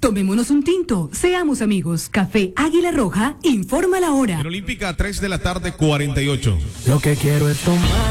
Tomémonos un tinto, seamos amigos. Café Águila Roja informa la hora. En Olímpica, 3 de la tarde, 48. Lo que quiero es tomar.